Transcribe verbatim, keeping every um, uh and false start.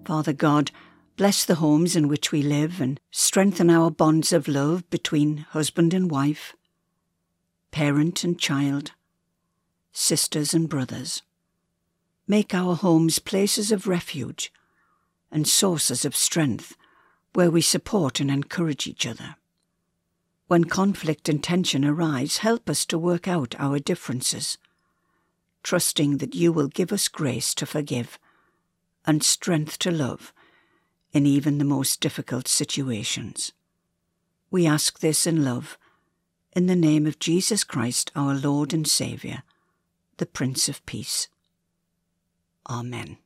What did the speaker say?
Father God, bless the homes in which we live and strengthen our bonds of love between husband and wife, parent and child, sisters and brothers. Make our homes places of refuge and sources of strength where we support and encourage each other. When conflict and tension arise, help us to work out our differences, trusting that you will give us grace to forgive and strength to love in even the most difficult situations. We ask this in love, in the name of Jesus Christ, our Lord and Saviour, the Prince of Peace. Amen.